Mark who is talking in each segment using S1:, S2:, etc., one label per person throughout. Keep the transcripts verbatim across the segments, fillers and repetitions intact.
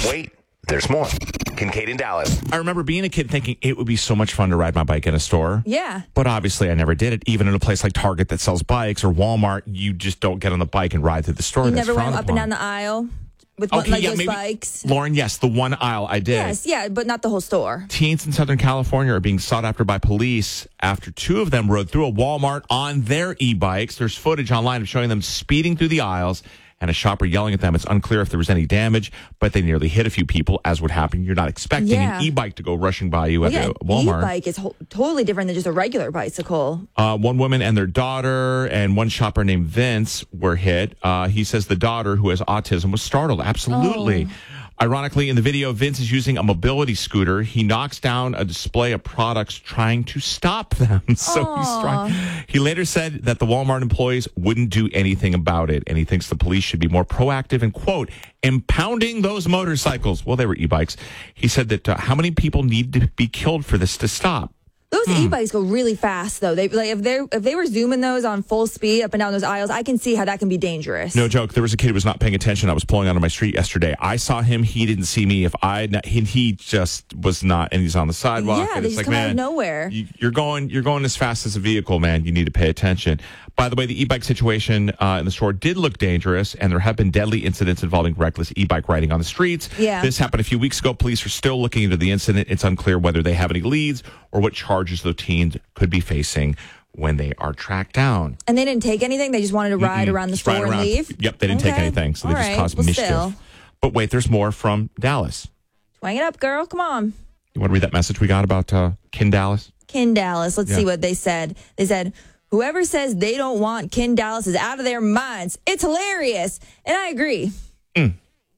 S1: Wait, there's more. Kincaid in Dallas.
S2: I remember being a kid thinking it would be so much fun to ride my bike in a store.
S3: Yeah.
S2: But obviously I never did it. Even in a place like Target that sells bikes or Walmart, you just don't get on the bike and ride through the store.
S3: You
S2: That's
S3: never went
S2: frowned
S3: up and
S2: upon.
S3: down the aisle with
S2: Okay,
S3: like
S2: yeah,
S3: those
S2: maybe-
S3: bikes?
S2: Lauren, yes, the one aisle I did.
S3: Yes, yeah, but not the whole store.
S2: Teens in Southern California are being sought after by police after two of them rode through a Walmart on their e-bikes. There's footage online of showing them speeding through the aisles and a shopper yelling at them. It's unclear if there was any damage, but they nearly hit a few people, as would happen. You're not expecting
S3: Yeah.
S2: an e-bike to go rushing by you
S3: Well,
S2: at
S3: yeah,
S2: the Walmart.
S3: e-bike is ho- totally different than just a regular bicycle.
S2: Uh, one woman and their daughter and one shopper named Vince were hit. Uh, he says the daughter, who has autism, was startled. Absolutely.
S3: Oh.
S2: Ironically, in the video, Vince is using a mobility scooter. He knocks down a display of products trying to stop them. so
S3: Aw.
S2: he's trying. He later said that the Walmart employees wouldn't do anything about it, and he thinks the police should be more proactive and, quote, impounding those motorcycles. Well, they were e-bikes. He said that uh, how many people need to be killed for this to stop?
S3: Those
S2: Hmm.
S3: e-bikes go really fast, though. They like if they if they were zooming those on full speed up and down those aisles, I can see how that can be dangerous.
S2: No joke. There was a kid who was not paying attention. I was pulling onto my street yesterday. I saw him. He didn't see me. If I, he, he just was not, and he's on the sidewalk.
S3: Yeah,
S2: and
S3: they
S2: it's
S3: just
S2: like,
S3: come out
S2: man,
S3: of nowhere.
S2: You, you're going, you're going as fast as a vehicle, man. You need to pay attention. By the way, the e-bike situation uh, in the store did look dangerous, and there have been deadly incidents involving reckless e-bike riding on the streets.
S3: Yeah.
S2: This happened a few weeks ago. Police are still looking into the incident. It's unclear whether they have any leads or what charges the teens could be facing when they are tracked down.
S3: And they didn't take anything. They just wanted to ride
S2: Mm-mm.
S3: around the
S2: Just
S3: store
S2: ride
S3: and
S2: around.
S3: leave.
S2: Yep, they didn't take
S3: Okay.
S2: anything, so they
S3: All
S2: just
S3: right.
S2: caused
S3: Well,
S2: mischief.
S3: still.
S2: But wait, there's more from Dallas.
S3: Twang it up, girl. Come on.
S2: You want to read that message we got about uh, Kin Dallas?
S3: Kin Dallas. Let's
S2: Yeah.
S3: see what they said. They said, whoever says they don't want Kin Dallas is out of their minds. It's hilarious. And I agree.
S2: Mm.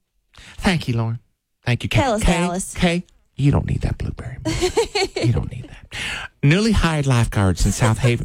S2: Thank you, Lauren. Thank you, Kay.
S3: Tell us,
S2: Kay,
S3: Dallas.
S2: Kay, you don't need that blueberry. You don't need that. Newly hired lifeguards in South Haven.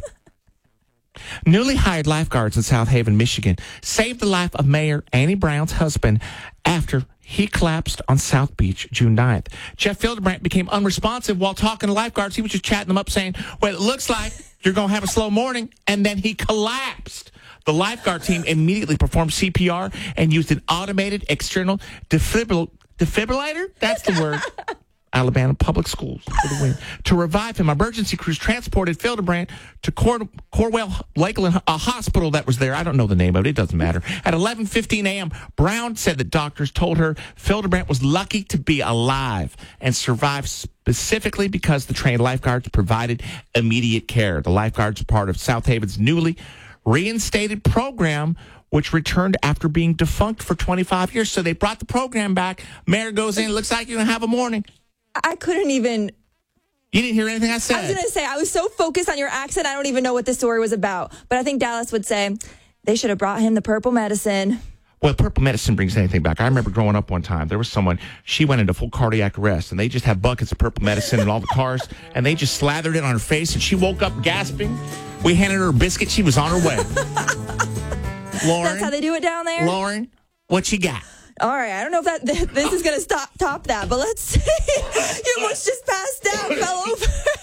S2: Newly hired lifeguards in South Haven, Michigan, saved the life of Mayor Annie Brown's husband after he collapsed on South Beach June ninth. Jeff Fildebrandt became unresponsive while talking to lifeguards. He was just chatting them up saying, well, it looks like you're going to have a slow morning. And then he collapsed. The lifeguard team immediately performed C P R and used an automated external defibril- defibrillator. That's the word. Alabama Public Schools for the win. To revive him, emergency crews transported Fildebrandt to Cor- Corwell Lakeland, a hospital that was there. I don't know the name of it. It doesn't matter. At eleven fifteen a.m., Brown said that doctors told her Fildebrandt was lucky to be alive and survived specifically because the trained lifeguards provided immediate care. The lifeguards are part of South Haven's newly reinstated program, which returned after being defunct for twenty-five years. So they brought the program back. Mayor goes in. Looks like you're going to have a morning.
S3: I couldn't even.
S2: You didn't hear anything I said.
S3: I was going to say, I was so focused on your accent, I don't even know what this story was about. But I think Dallas would say, they should have brought him the purple medicine.
S2: Well, purple medicine brings anything back. I remember growing up one time, there was someone, she went into full cardiac arrest, and they just had buckets of purple medicine in all the cars, and they just slathered it on her face, and she woke up gasping. We handed her a biscuit. She was on her way. Lauren.
S3: That's how they do it down there?
S2: Lauren, what you got?
S3: All right, I don't know if that th- this is going to stop top that, but let's see. You almost just passed out, fell over.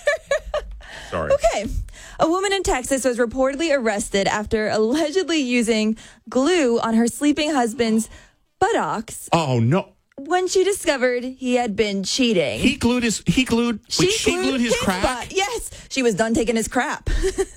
S2: Sorry.
S3: Okay. A woman in Texas was reportedly arrested after allegedly using glue on her sleeping husband's buttocks
S2: Oh, no.
S3: when she discovered he had been cheating.
S2: He glued his, he glued,
S3: she,
S2: wait, she
S3: glued,
S2: glued his crap?
S3: butt. Yes, she was done taking his crap.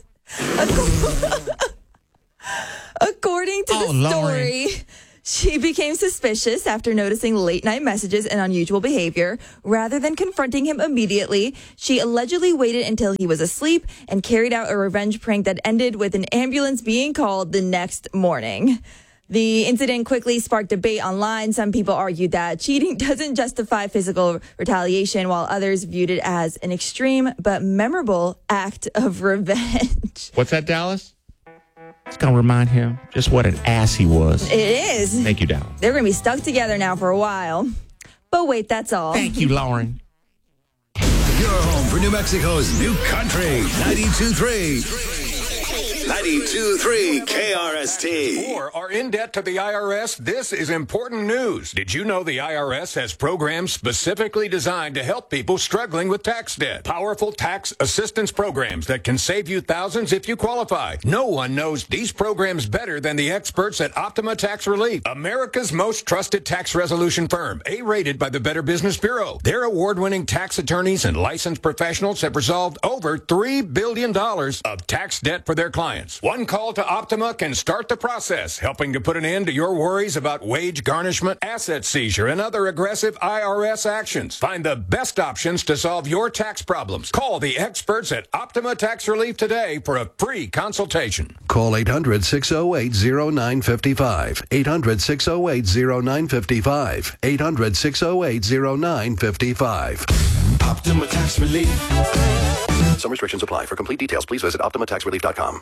S3: According to
S2: Oh,
S3: the
S2: Lauren.
S3: story, she became suspicious after noticing late night messages and unusual behavior. Rather than confronting him immediately, she allegedly waited until he was asleep and carried out a revenge prank that ended with an ambulance being called the next morning. The incident quickly sparked debate online. Some people argued that cheating doesn't justify physical retaliation, while others viewed it as an extreme but memorable act of revenge.
S2: What's that, Dallas? It's going to remind him just what an ass he was.
S3: It is.
S2: Thank you, Dallas.
S3: They're going to be stuck together now for a while. But wait, that's all.
S2: Thank you, Lauren.
S1: Your home for New Mexico's new country, ninety-two point three.
S4: ninety-two point three K R S T.
S5: Or are in debt to the I R S? This is important news. Did you know the I R S has programs specifically designed to help people struggling with tax debt? Powerful tax assistance programs that can save you thousands if you qualify. No one knows these programs better than the experts at Optima Tax Relief, America's most trusted tax resolution firm, A-rated by the Better Business Bureau. Their award-winning tax attorneys and licensed professionals have resolved over three billion dollars of tax debt for their clients. One call to Optima can start the process, helping to put an end to your worries about wage garnishment, asset seizure, and other aggressive I R S actions. Find the best options to solve your tax problems. Call the experts at Optima Tax Relief today for a free consultation.
S6: Call eight hundred, six oh eight, oh nine five five. eight hundred, six oh eight, oh nine five five. eight hundred, six oh eight, oh nine five five.
S4: Optima Tax Relief.
S6: Some restrictions apply. For complete details, please visit optima tax relief dot com.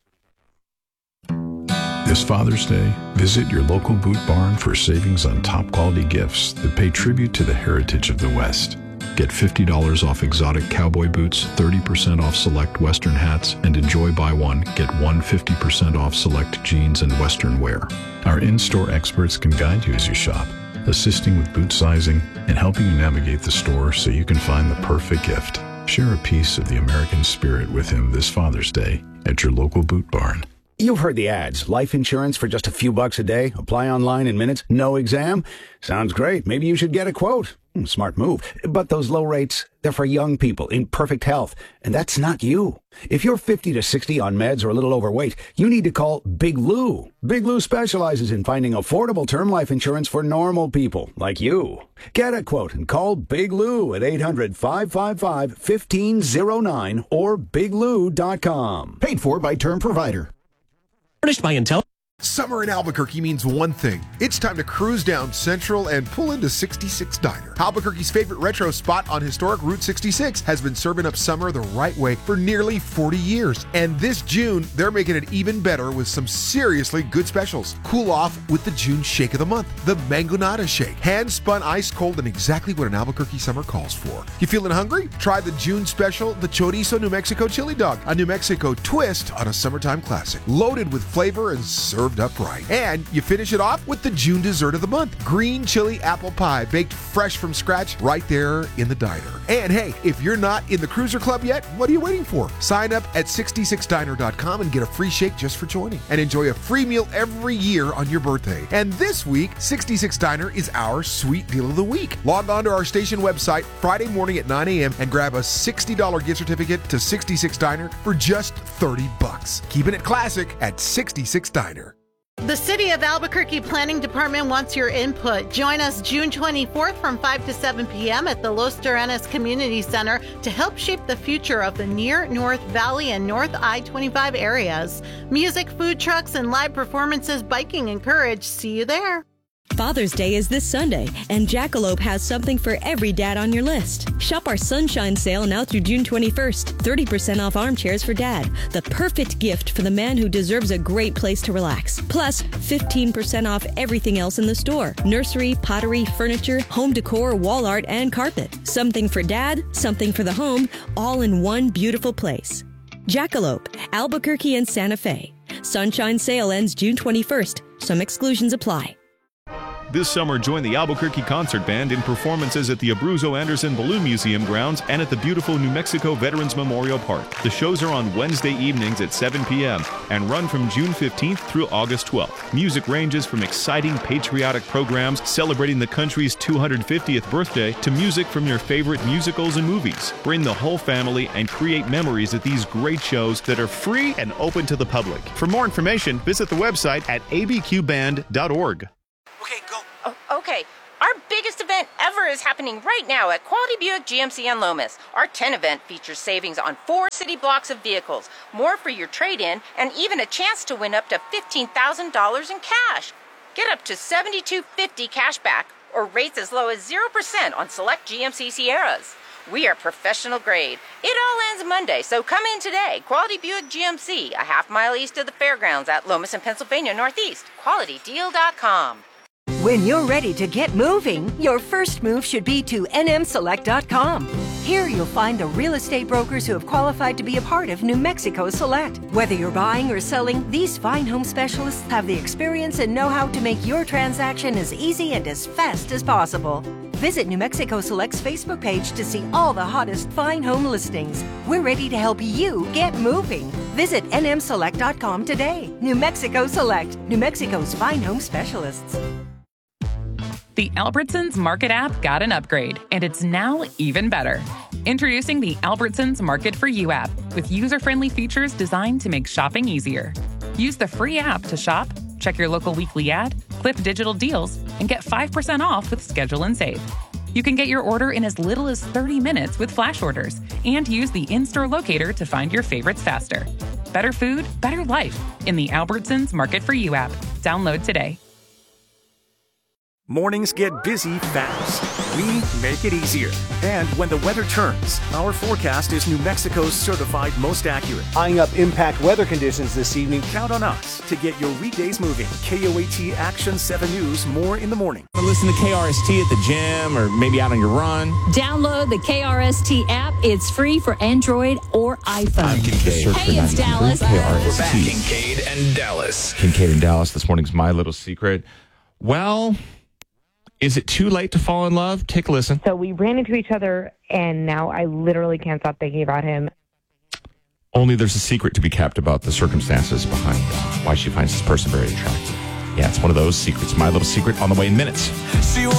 S7: This Father's Day, visit your local Boot Barn for savings on top quality gifts that pay tribute to the heritage of the West. Get fifty dollars off exotic cowboy boots, thirty percent off select Western hats, and enjoy buy one, get one fifty percent off select jeans and Western wear. Our in-store experts can guide you as you shop, assisting with boot sizing and helping you navigate the store so you can find the perfect gift. Share a piece of the American spirit with him this Father's Day at your local Boot Barn.
S8: You've heard the ads. Life insurance for just a few bucks a day. Apply online in minutes. No exam. Sounds great. Maybe you should get a quote. Hmm, smart move. But those low rates, they're for young people in perfect health. And that's not you. If you're fifty to sixty on meds or a little overweight, you need to call Big Lou. Big Lou specializes in finding affordable term life insurance for normal people like you. Get a quote and call Big Lou at eight hundred, five five five, one five zero nine or big lou dot com.
S9: Paid for by Term Provider.
S10: Furnished by Intel.
S11: Summer in Albuquerque means one thing. It's time to cruise down Central and pull into sixty-six Diner. Albuquerque's favorite retro spot on historic Route sixty-six has been serving up summer the right way for nearly forty years. And this June, they're making it even better with some seriously good specials. Cool off with the June Shake of the Month, the Mangonada Shake. Hand-spun ice cold and exactly what an Albuquerque summer calls for. You feeling hungry? Try the June special, the Chorizo New Mexico Chili Dog, a New Mexico twist on a summertime classic. Loaded with flavor and served up right. And you finish it off with the June dessert of the month, green chili apple pie, baked fresh from scratch right there in the diner. And hey, if you're not in the Cruiser Club yet, what are you waiting for? Sign up at sixty-six diner dot com and get a free shake just for joining. And enjoy a free meal every year on your birthday. And this week, sixty-six Diner is our sweet deal of the week. Log on to our station website Friday morning at nine a.m. and grab a sixty dollars gift certificate to sixty-six Diner for just thirty bucks. Keeping it classic at sixty-six Diner.
S12: The City of Albuquerque Planning Department wants your input. Join us June twenty-fourth from five to seven p.m. at the Los Terrenos Community Center to help shape the future of the near North Valley and North I twenty-five areas. Music, food trucks, and live performances, biking encouraged. See you there.
S13: Father's Day is this Sunday, and Jackalope has something for every dad on your list. Shop our Sunshine Sale now through June twenty-first. thirty percent off armchairs for dad. The perfect gift for the man who deserves a great place to relax. Plus, fifteen percent off everything else in the store. Nursery, pottery, furniture, home decor, wall art, and carpet. Something for dad, something for the home, all in one beautiful place. Jackalope, Albuquerque and Santa Fe. Sunshine Sale ends June twenty-first. Some exclusions apply.
S14: This summer, join the Albuquerque Concert Band in performances at the Abruzzo Anderson Balloon Museum grounds and at the beautiful New Mexico Veterans Memorial Park. The shows are on Wednesday evenings at seven p.m. and run from June fifteenth through August twelfth. Music ranges from exciting patriotic programs celebrating the country's two hundred fiftieth birthday to music from your favorite musicals and movies. Bring the whole family and create memories at these great shows that are free and open to the public. For more information, visit the website at a b q band dot org.
S15: Okay, go. Oh, okay. Our biggest event ever is happening right now at Quality Buick G M C on Lomas. Our ten event features savings on four city blocks of vehicles, more for your trade-in, and even a chance to win up to fifteen thousand dollars in cash. Get up to seventy-two fifty cash back or rates as low as zero percent on select G M C Sierras. We are professional grade. It all ends Monday, so come in today. Quality Buick G M C, a half mile east of the fairgrounds at Lomas and Pennsylvania Northeast. quality deal dot com.
S9: When you're ready to get moving, your first move should be to N M select dot com. Here you'll find the real estate brokers who have qualified to be a part of New Mexico Select. Whether you're buying or selling, these fine home specialists have the experience and know-how to make your transaction as easy and as fast as possible. Visit New Mexico Select's Facebook page to see all the hottest fine home listings. We're ready to help you get moving. Visit N M select dot com today. New Mexico Select, New Mexico's fine home specialists.
S16: The Albertsons Market app got an upgrade, and it's now even better. Introducing the Albertsons Market for You app, with user-friendly features designed to make shopping easier. Use the free app to shop, check your local weekly ad, clip digital deals, and get five percent off with Schedule and Save. You can get your order in as little as thirty minutes with flash orders, and use the in-store locator to find your favorites faster. Better food, better life in the Albertsons Market for You app. Download today.
S17: Mornings get busy fast. We make it easier. And when the weather turns, our forecast is New Mexico's certified most accurate.
S18: Eyeing up impact weather conditions this evening.
S17: Count on us to get your weekdays moving. K O A T Action seven News, more in the morning.
S2: Listen to K R S T at the gym or maybe out on your run.
S19: Download the K R S T app. It's free for Android or iPhone.
S2: I'm Kincaid.
S19: Hey, it's Dallas.
S2: K R S T.
S1: We're back. Kincaid and Dallas.
S2: Kincaid and Dallas. This morning's My Little Secret. Well, is it too late to fall in love? Take a listen.
S20: So we ran into each other, and now I literally can't stop thinking about him.
S2: Only there's a secret to be kept about the circumstances behind why she finds this person very attractive. Yeah, it's one of those secrets. My Little Secret on the way in minutes.